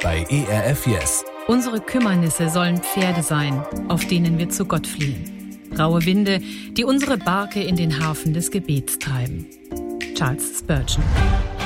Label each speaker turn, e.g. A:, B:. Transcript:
A: bei ERF Yes.
B: Unsere Kümmernisse sollen Pferde sein, auf denen wir zu Gott fliehen. Raue Winde, die unsere Barke in den Hafen des Gebets treiben. Charles Spurgeon.